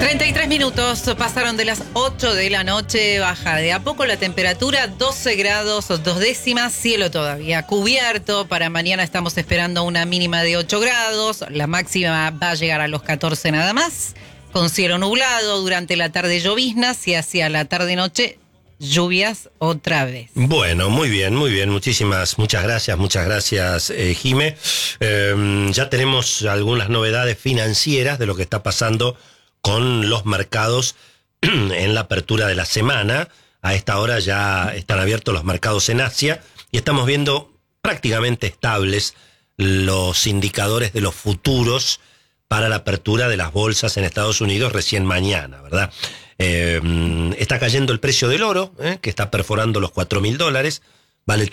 33 minutos pasaron de las 8 de la noche, baja de a poco la temperatura, 12 grados 2 décimas, cielo todavía cubierto. Para mañana estamos esperando una mínima de 8 grados, la máxima va a llegar a los 14 nada más, con cielo nublado, durante la tarde lloviznas y hacia la tarde-noche lluvias otra vez. Bueno, muy bien, muchas gracias, Jime. Ya tenemos algunas novedades financieras de lo que está pasando con los mercados en la apertura de la semana. A esta hora ya están abiertos los mercados en Asia y estamos viendo prácticamente estables los indicadores de los futuros para la apertura de las bolsas en Estados Unidos recién mañana, ¿verdad? Está cayendo el precio del oro, que está perforando los $4.000, vale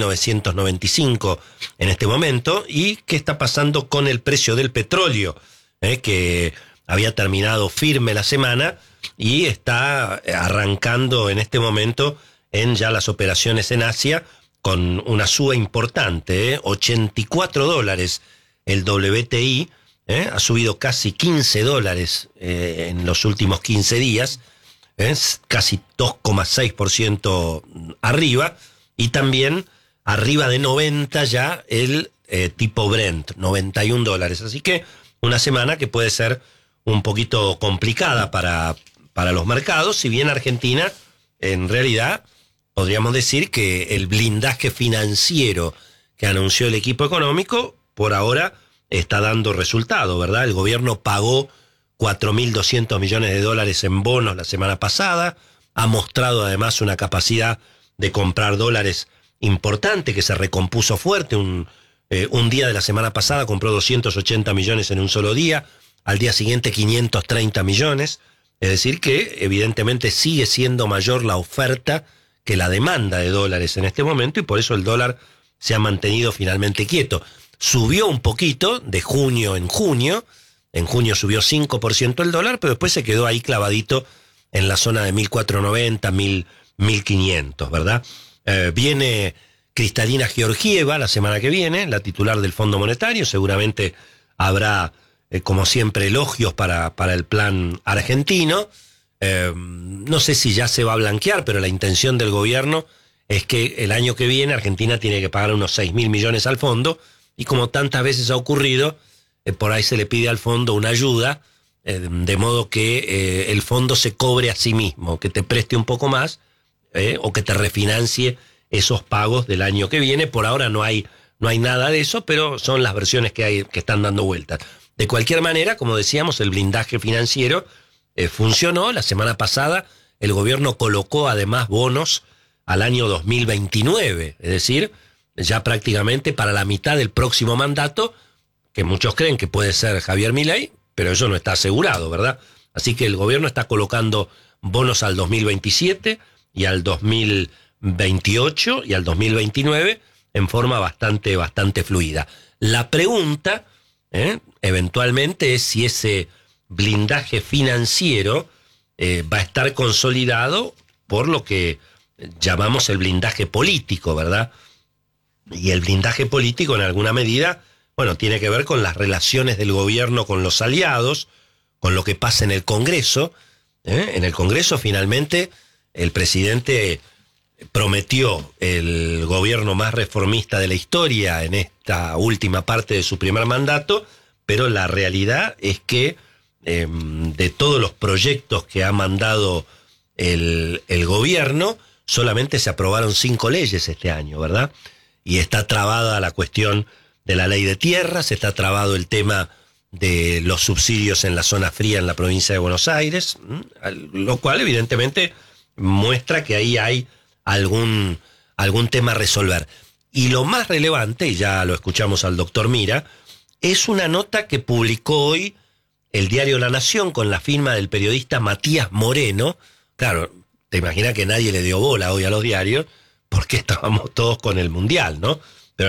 3.995 en este momento. ¿Y qué está pasando con el precio del petróleo? Que había terminado firme la semana y está arrancando en este momento en ya las operaciones en Asia con una suba importante, $84 el WTI, ha subido casi $15 en los últimos 15 días, es casi 2,6% arriba, y también arriba de 90 ya el tipo Brent, $91. Así que una semana que puede ser un poquito complicada para los mercados, si bien Argentina, en realidad, podríamos decir que el blindaje financiero que anunció el equipo económico, por ahora está dando resultado, ¿verdad? El gobierno pagó $4.200 millones en bonos la semana pasada, ha mostrado además una capacidad de comprar dólares importante, que se recompuso fuerte. Un día de la semana pasada compró 280 millones en un solo día, al día siguiente 530 millones, es decir que evidentemente sigue siendo mayor la oferta que la demanda de dólares en este momento, y por eso el dólar se ha mantenido finalmente quieto. Subió un poquito de junio en junio subió 5% el dólar, pero después se quedó ahí clavadito en la zona de 1.490, 1.500, ¿verdad? Viene Kristalina Georgieva la semana que viene, la titular del Fondo Monetario, seguramente habrá como siempre elogios para el plan argentino. No sé si ya se va a blanquear, pero la intención del gobierno es que el año que viene Argentina tiene que pagar unos 6.000 millones al fondo, y como tantas veces ha ocurrido, por ahí se le pide al fondo una ayuda, de modo que el fondo se cobre a sí mismo, que te preste un poco más, o que te refinancie esos pagos del año que viene. Por ahora no hay nada de eso, pero son las versiones que están dando vueltas. De cualquier manera, como decíamos, el blindaje financiero funcionó. La semana pasada el gobierno colocó además bonos al año 2029, es decir, ya prácticamente para la mitad del próximo mandato, que muchos creen que puede ser Javier Milei, pero eso no está asegurado, ¿verdad? Así que el gobierno está colocando bonos al 2027 y al 2028 y al 2029 en forma bastante fluida. La pregunta, eventualmente, es si ese blindaje financiero va a estar consolidado por lo que llamamos el blindaje político, ¿verdad? Y el blindaje político, en alguna medida, bueno, tiene que ver con las relaciones del gobierno con los aliados, con lo que pasa en el Congreso. En el Congreso, finalmente, el presidente prometió el gobierno más reformista de la historia en esta última parte de su primer mandato, pero la realidad es que de todos los proyectos que ha mandado el gobierno, solamente se aprobaron 5 leyes este año, ¿verdad? Y está trabada la cuestión de la ley de tierras, está trabado el tema de los subsidios en la zona fría en la provincia de Buenos Aires, lo cual evidentemente muestra que ahí hay algún tema a resolver. Y lo más relevante, y ya lo escuchamos al doctor Mira, es una nota que publicó hoy el diario La Nación con la firma del periodista Matías Moreno. Claro, te imaginas que nadie le dio bola hoy a los diarios, porque estábamos todos con el Mundial, ¿no?